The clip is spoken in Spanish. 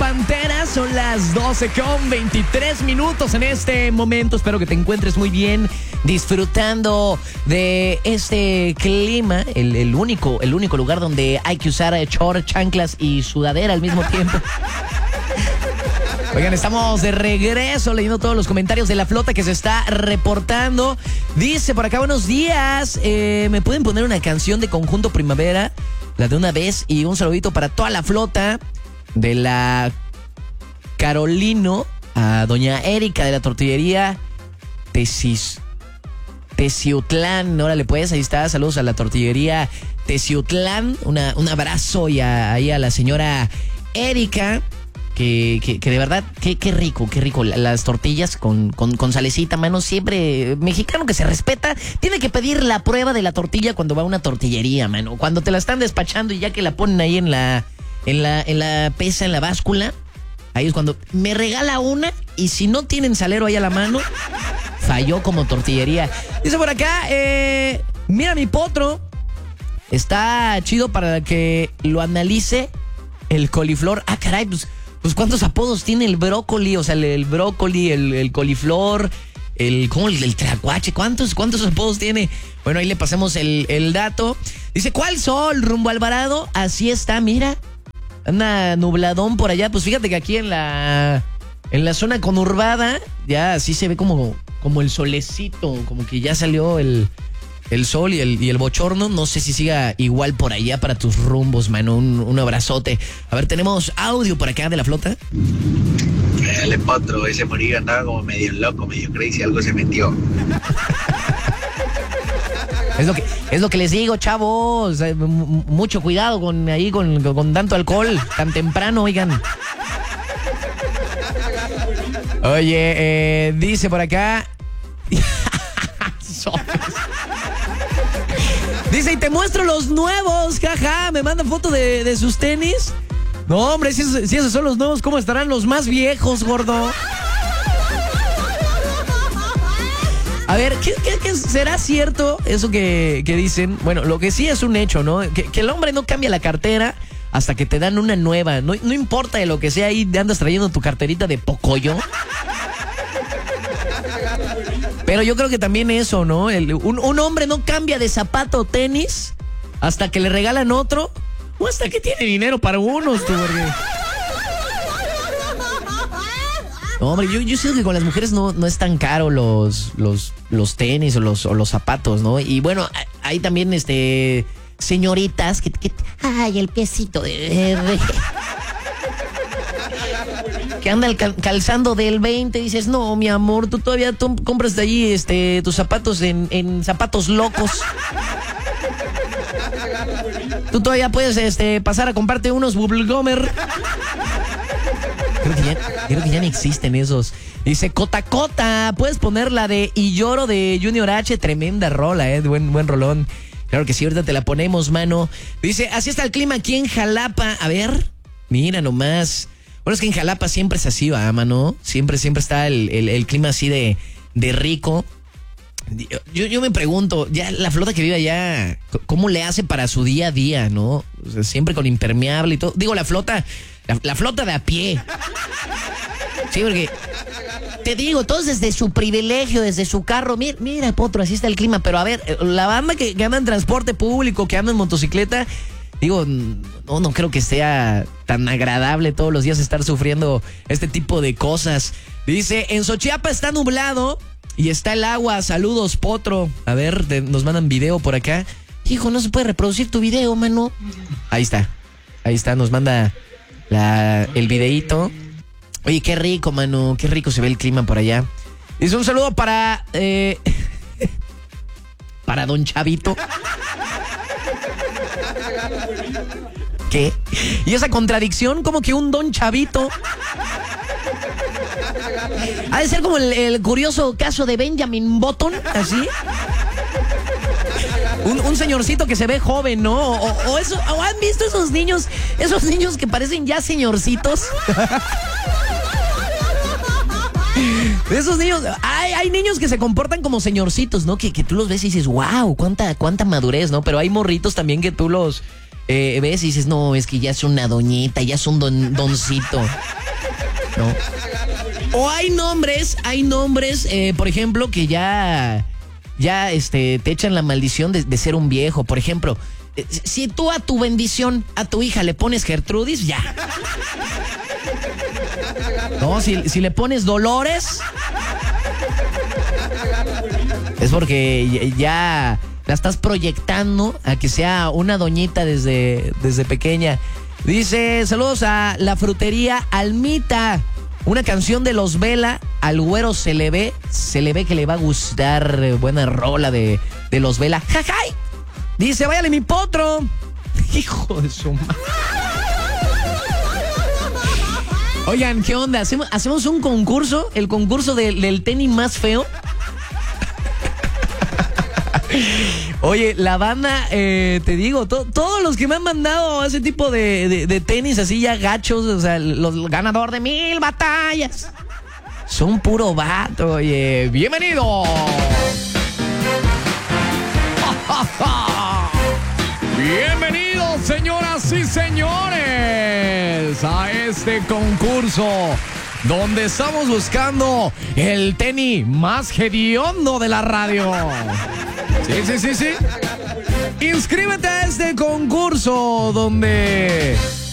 Pantera. Son las 12:23 en este momento. Espero que te encuentres muy bien, disfrutando de este clima, el único lugar donde hay que usar short, chanclas y sudadera al mismo tiempo. Oigan, estamos de regreso leyendo todos los comentarios de la flota que se está reportando. Dice por acá, buenos días, ¿me pueden poner una canción de Conjunto Primavera? La de una vez, y un saludito para toda la flota de la Carolino, a doña Erika de la tortillería Teciutlán. Órale pues, ahí está, saludos a la tortillería Teciutlán. Un abrazo y ahí a la señora Erika. Que de verdad, qué rico. Las tortillas con salecita, mano. Siempre, mexicano que se respeta, tiene que pedir la prueba de la tortilla cuando va a una tortillería, mano. Cuando te la están despachando y ya que la ponen ahí en la pesa, en la báscula, ahí es cuando me regala una, y si no tienen salero ahí a la mano, falló como tortillería. Dice por acá, mira mi potro, está chido para que lo analice el coliflor. Ah, caray, pues ¿cuántos apodos tiene el brócoli? O sea, el brócoli, el coliflor, el tlacuache. ¿Cuántos apodos tiene? Bueno, ahí le pasamos el dato. Dice, ¿cuál sol? Rumbo a Alvarado. Así está, mira. Anda nubladón por allá. Pues fíjate que aquí en la zona conurbada ya así se ve como el solecito, como que ya salió el sol y el bochorno. No sé si siga igual por allá para tus rumbos, mano. Un abrazote. A ver, tenemos audio por acá de la flota. El potro, ese morillo andaba como medio loco, medio crazy, algo se metió. Es lo que les digo, chavos. Mucho cuidado con tanto alcohol tan temprano, oigan. Oye, dice por acá. Dice, y te muestro los nuevos, jaja. Me manda foto de sus tenis. No, hombre, si esos son los nuevos, ¿cómo estarán los más viejos, gordo? A ver, ¿qué será cierto eso que dicen? Bueno, lo que sí es un hecho, ¿no? Que el hombre no cambia la cartera hasta que te dan una nueva. No importa de lo que sea, ahí andas trayendo tu carterita de pocoyo. Pero yo creo que también eso, ¿no? Un hombre no cambia de zapato o tenis hasta que le regalan otro, o hasta que tiene dinero para unos, tú, porque... No, hombre, yo sé que con las mujeres no es tan caro los tenis o los zapatos, ¿no? Y bueno, hay también señoritas que ay, el piecito de que anda calzando del 20, dices, no, mi amor, tú todavía compras de allí tus zapatos en zapatos locos. Tú todavía puedes pasar a comprarte unos Bubblegomer. Creo que ya ni existen esos. Dice, Cota, puedes poner la de Y Lloro de Junior H, tremenda rola, buen rolón. Claro que sí, ahorita te la ponemos, mano. Dice, así está el clima aquí en Jalapa. A ver, mira nomás. Bueno, es que en Jalapa siempre es así, va, mano. Siempre está el clima así de rico. Yo me pregunto, ya la flota que vive allá, ¿cómo le hace para su día a día, no? O sea, siempre con impermeable y todo. Digo, la flota de a pie. Sí, porque te digo, todos desde su privilegio, desde su carro. Mira, potro, así está el clima. Pero a ver, la banda que anda en transporte público, que anda en motocicleta, digo, no creo que sea tan agradable todos los días estar sufriendo este tipo de cosas. Dice, en Xochiapa está nublado y está el agua. Saludos, potro. A ver, nos mandan video por acá. Hijo, no se puede reproducir tu video, mano. Ahí está, nos manda el videíto. Oye, qué rico, mano, qué rico se ve el clima por allá. Dice, un saludo para don Chavito. ¿Qué? ¿Y esa contradicción? ¿Cómo que un don Chavito? Ha de ser como el curioso caso de Benjamin Button, así. Un señorcito que se ve joven, ¿no? O ¿han visto esos niños que parecen ya señorcitos? De esos niños, hay niños que se comportan como señorcitos, ¿no? Que tú los ves y dices, wow, cuánta madurez, ¿no? Pero hay morritos también que tú los ves y dices, no, es que ya es una doñita, ya es un doncito, ¿no? O hay nombres, por ejemplo, que ya te echan la maldición de ser un viejo. Por ejemplo, si tú a tu bendición, a tu hija le pones Gertrudis, ya. No, si le pones Dolores, es porque ya la estás proyectando a que sea una doñita desde pequeña. Dice, saludos a la frutería Almita. Una canción de Los Vela, al güero se le ve que le va a gustar. Buena rola de Los Vela. ¡Jajay! Dice, váyale mi potro. Hijo de su madre. Oigan, ¿qué onda? ¿Hacemos un concurso? ¿El concurso del tenis más feo? Oye, la banda, te digo, todos los que me han mandado ese tipo de tenis así ya gachos, o sea, los ganador de 1000 batallas, son puro vato, oye. ¡Bienvenidos! Bienvenidos, señoras y señores, a este concurso donde estamos buscando el tenis más hediondo de la radio. Sí. Inscríbete a este concurso donde